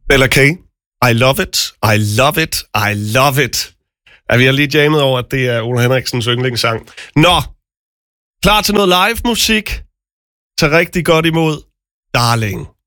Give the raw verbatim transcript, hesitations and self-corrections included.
Bella K. I love it. I love it. I love it. Ja, vi har lige jammet over, at det er Ole Henriksens yndlingssang. Nå, klar til noget live musik? Tag rigtig godt imod Darling.